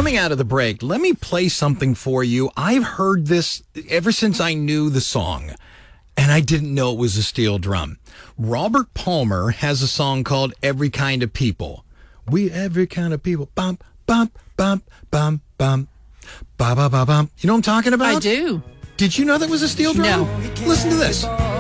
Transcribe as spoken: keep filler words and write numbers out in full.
coming out of the break, let me play something for you. I've heard this ever since I knew the song, and I didn't know it was a steel drum. Robert Palmer has a song called Every Kind of People. We every kind of people. Bump, bump, bump, bump, bump. Ba ba ba bum. You know what I'm talking about? I do. Did you know that was a steel drum? No. Listen to this.